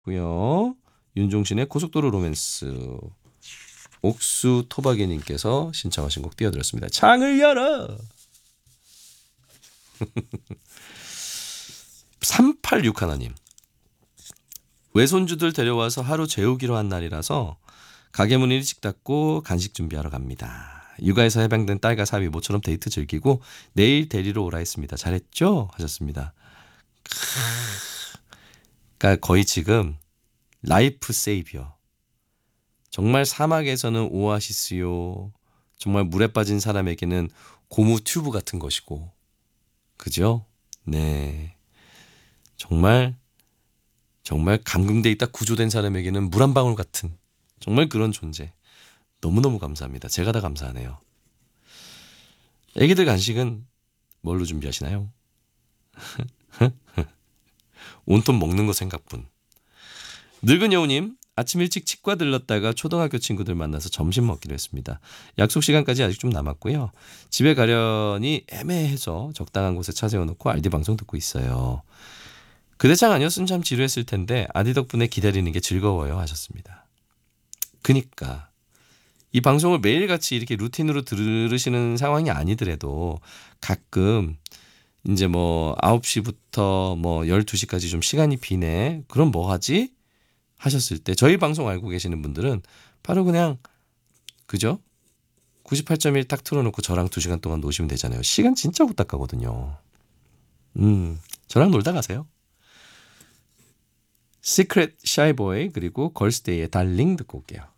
고요. 윤종신의 고속도로 로맨스. 옥수 토박이님께서 신청하신 곡 띄워드렸습니다. 창을 열어. 3861님. 외손주들 데려와서 하루 재우기로 한 날이라서 가게 문 일찍 닫고 간식 준비하러 갑니다. 육아에서 해방된 딸과 사위 모처럼 데이트 즐기고 내일 데리러 오라 했습니다. 잘했죠? 하셨습니다. 그러니까 거의 지금 라이프 세이비어. 정말 사막에서는 오아시스요. 정말 물에 빠진 사람에게는 고무 튜브 같은 것이고. 그죠? 네. 정말 감금돼 있다 구조된 사람에게는 물 한 방울 같은 정말 그런 존재. 너무너무 감사합니다. 제가 다 감사하네요. 애기들 간식은 뭘로 준비하시나요? 온통 먹는 거 생각뿐. 늙은 여우님, 아침 일찍 치과 들렀다가 초등학교 친구들 만나서 점심 먹기로 했습니다. 약속 시간까지 아직 좀 남았고요. 집에 가려니 애매해서 적당한 곳에 차 세워놓고 알디 방송 듣고 있어요. 그 대창 아니었으면 참 지루했을 텐데 아디 덕분에 기다리는 게 즐거워요 하셨습니다. 그니까 이 방송을 매일같이 이렇게 루틴으로 들으시는 상황이 아니더라도 가끔 이제 뭐 9시부터 뭐 12시까지 좀 시간이 비네. 그럼 뭐 하지? 하셨을 때 저희 방송 알고 계시는 분들은 바로 그냥 그죠? 98.1 딱 틀어놓고 저랑 2시간 동안 노시면 되잖아요. 시간 진짜 후딱 가거든요. 저랑 놀다 가세요. 시크릿 샤이보이 그리고 걸스데이의 달링 듣고 올게요.